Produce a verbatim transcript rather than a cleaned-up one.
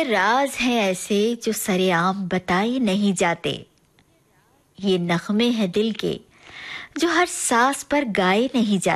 राज हैं ऐसे जो सरेआम बताए नहीं जाते। ये नगमे हैं दिल के जो हर सांस पर गाए नहीं जाते।